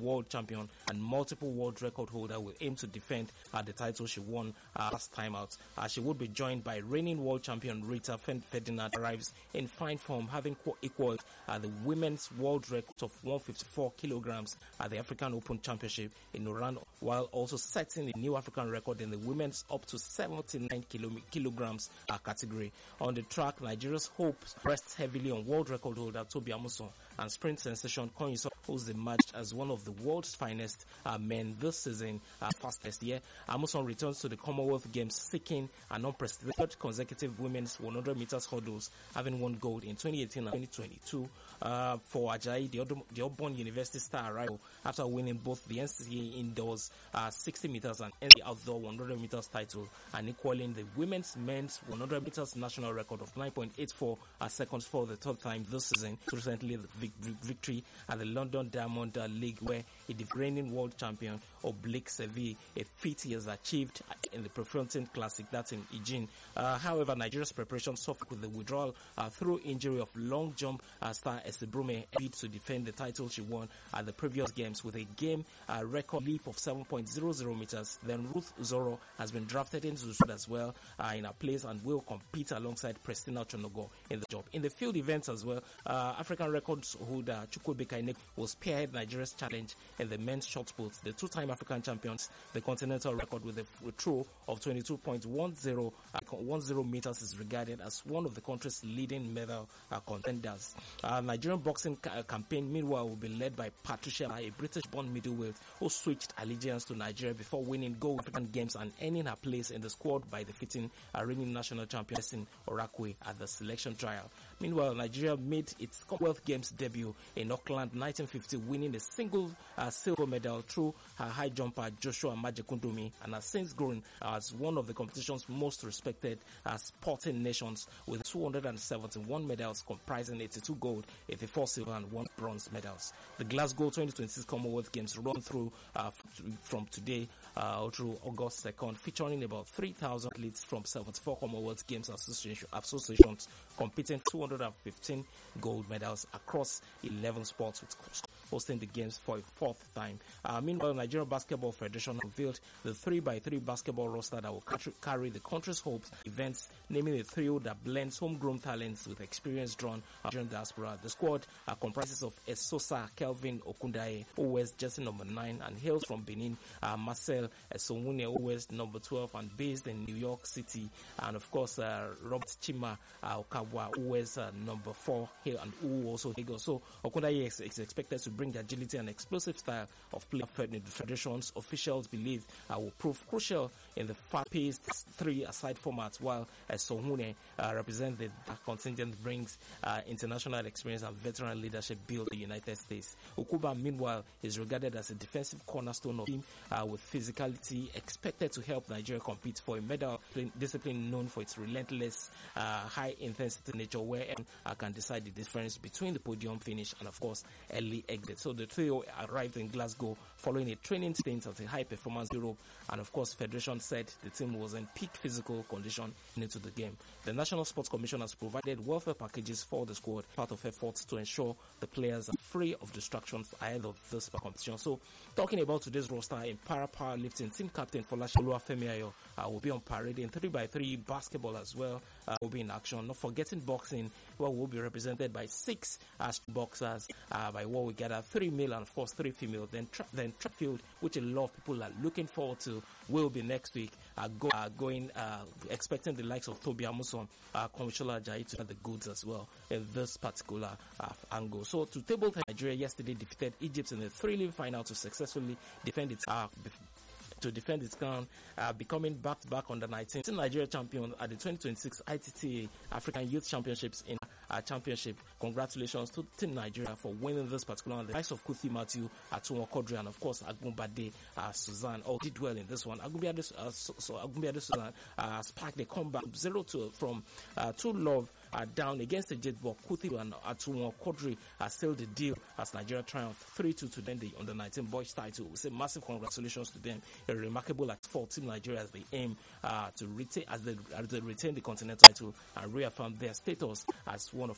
world champion and multiple world record holder, will aim to defend the title she won last time out. She would be joined by reigning world champion Rita Ferdinand, arrives in fine form, having equaled the women's world record of 154 kilograms at the African Open Championship in Iran, while also setting a new African record in the women's up to 79 kilograms category. On the track, Nigeria's hopes rests heavily on world record holder Tobi Amusan and sprint sensation Koinso, who's emerged as one of the world's finest men this season, fastest year. Amusan returns to the Commonwealth Games seeking an unprecedented consecutive women's 100 meters hurdles, having won gold in 2018 and 2022. For Ajayi, the Auburn University star arrival after winning both the NCAA indoors 60 meters and the outdoor 100 meters title, and equaling the women's men's 100 meters national record of 9.84 seconds for the third time this season. Recently, the victory at the London Diamond League, where the reigning world champion Oblique Seville, a feat he has achieved in the Prefontaine Classic, that's in Eugene. However, Nigeria's preparation suffered with the withdrawal through injury of long jump star Esebrume, bid to defend the title she won at the previous games with a game record leap of 7.00 meters. Then Ruth Zoro has been drafted into the squad as well in her place and will compete alongside Prestina Chonogo in the job. In the field events as well, African records holder Chukwuemeka Ine will spearhead Nigeria's challenge in the men's shot put. The two-time African champions, the continental record with a throw of 22.10 meters, is regarded as one of the country's leading medal contenders. Nigerian boxing campaign, meanwhile, will be led by Patricia, a British-born middleweight who switched allegiance to Nigeria before winning gold African Games and earning her place in the squad by defeating reigning national champion in Orakwe at the selection trial. Meanwhile, Nigeria made its Commonwealth Games debut in Auckland 1950, winning a single silver medal through her high jumper Joshua Majekundomi, and has since grown as one of the competition's most respected sporting nations with 271 medals comprising 82 gold, 84 silver and 1 bronze medals. The Glasgow 2026 Commonwealth Games run through from today through August 2nd, featuring about 3,000 athletes from 74 Commonwealth Games associations competing 215 gold medals across 11 sports, with hosting the games for a fourth time. Meanwhile, Nigerian Basketball Federation unveiled the 3x3 basketball roster that will carry the country's hopes events, naming a trio that blends homegrown talents with experience drawn Nigerian diaspora. The squad comprises of Esosa Kelvin Okundaye, who wears jersey number 9 and hails from Benin, Marcel Esonwune, who wears number 12 and based in New York City, and of course Robert Chima Okabwa, who wears number 4 here and who also Lagos. So Okundaye is expected to bring the agility and explosive style of play the Federation's officials believe will prove crucial in the fast-paced 3-a-side format, while Esonwune represents the contingent brings international experience and veteran leadership built in the United States. Okuba, meanwhile, is regarded as a defensive cornerstone of the team with physicality, expected to help Nigeria compete for a medal discipline known for its relentless, high-intensity nature, where can decide the difference between the podium finish and, of course, early exit. So the trio arrived in Glasgow following a training stint at the high-performance Europe, and, of course, Federation said the team was in peak physical condition into the game. The National Sports Commission has provided welfare packages for the squad, part of efforts to ensure the players are free of distractions ahead of this competition. So, talking about today's roster, in powerlifting, team captain Folashe Oluwafemi will be on parade. In 3x3 basketball as well will be in action. Not forgetting boxing, where will be represented by 6 boxers, by what we gather, 3 male and of course 3 female. Then track field, which a lot of people are looking forward to, will be next week. Expecting the likes of Tobi Amusan, Komishola Ajayi to have the goods as well in this particular angle. So to table tennis, Nigeria yesterday defeated Egypt in the thrilling final to successfully defend its crown, becoming back-to-back under 19 Nigeria champion at the 2026 ITTA African Youth Championships in championship. Congratulations to Team Nigeria for winning this particular one. The likes of Kuthi Matthew, Atunwa Kodri, and of course Agumbade Suzanne all did well in this one. Agumbade Suzanne sparked the comeback 0-2 from 2-love down against the Jet Ball. Kuthi and Atunwa Kodri sealed the deal as Nigeria triumphed 3-2 to then the under-19 boys title. We say massive congratulations to them. A remarkable act for Team Nigeria as they aim to retain the continental title and reaffirm their status as one of